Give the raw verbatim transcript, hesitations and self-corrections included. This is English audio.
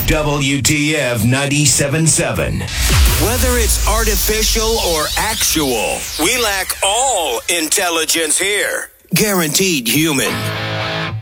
W T F ninety-seven point seven. Whether it's artificial or actual, we lack all intelligence here. Guaranteed human.